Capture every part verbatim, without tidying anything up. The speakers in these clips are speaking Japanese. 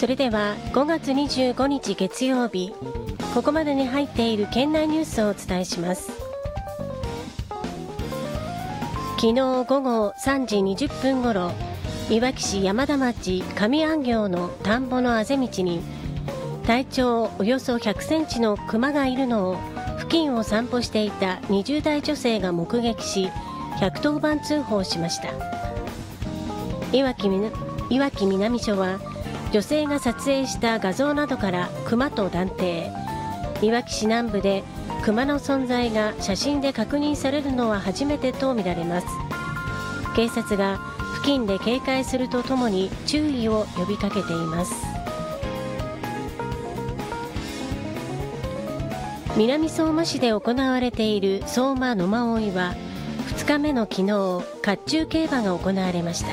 それではごがつにじゅうごにち月曜日、ここまでに入っている県内ニュースをお伝えします。昨日午後さんじにじゅっぷんごろ、いわき市山田町上安行の田んぼのあぜ道に体長およそひゃくセンチのクマがいるのを付近を散歩していたにじゅうだい女性が目撃し、ひゃくとおばん通報しました。いわきみないわき南署は女性が撮影した画像などからクマと断定。いわき市南部でクマの存在が写真で確認されるのは初めてとみられます。警察が付近で警戒するとともに注意を呼びかけています。南相馬市で行われている相馬野馬追はふつかめの昨日、甲冑競馬が行われました。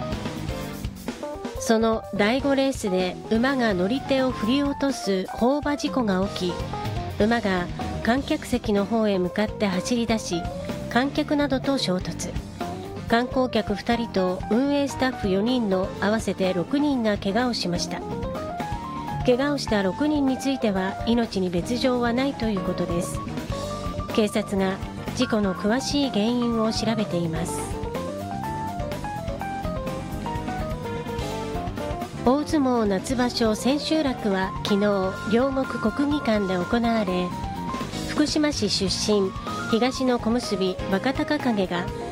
そのだいごレースで馬が乗り手を振り落とす放馬事故が起き、馬が観客席の方へ向かって走り出し、観客などと衝突。観光客ふたりと運営スタッフよにんの合わせてろくにんが怪我をしました。怪我をしたろくにんについては命に別状はないということです。警察が事故の詳しい原因を調べています。大相撲夏場所千秋楽は昨日両国国技館で行われ、福島市出身東の小結若隆景が